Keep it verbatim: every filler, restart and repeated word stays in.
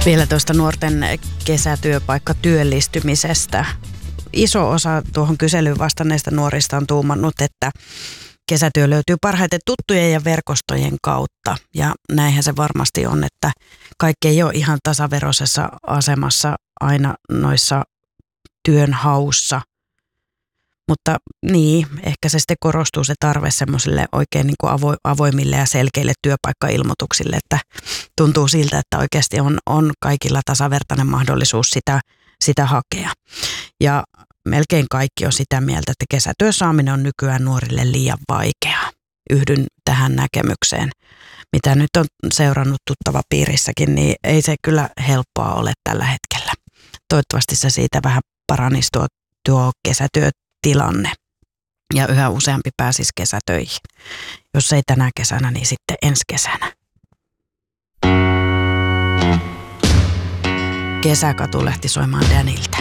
Vielä tuosta nuorten kesätyöpaikkatyöllistymisestä. Iso osa tuohon kyselyyn vastanneista nuorista on tuumannut, että kesätyö löytyy parhaiten tuttujen ja verkostojen kautta. Ja näinhän se varmasti on, että kaikki ei ole ihan tasaveroisessa asemassa aina noissa työnhaussa. Mutta niin, ehkä se sitten korostuu se tarve semmoisille oikein niin kuin avo, avoimille ja selkeille työpaikkailmoituksille, että tuntuu siltä, että oikeasti on, on kaikilla tasavertainen mahdollisuus sitä, sitä hakea. Ja melkein kaikki on sitä mieltä, että kesätyön saaminen on nykyään nuorille liian vaikeaa. Yhdyn tähän näkemykseen. Mitä nyt on seurannut tuttava piirissäkin, niin ei se kyllä helppoa ole tällä hetkellä. Toivottavasti se siitä vähän paranisi tuo, tuo kesätyötilanne ja yhä useampi pääsisi kesätöihin. Jos ei tänä kesänä, niin sitten ensi kesänä. Kesäkatu lähti soimaan Danilta.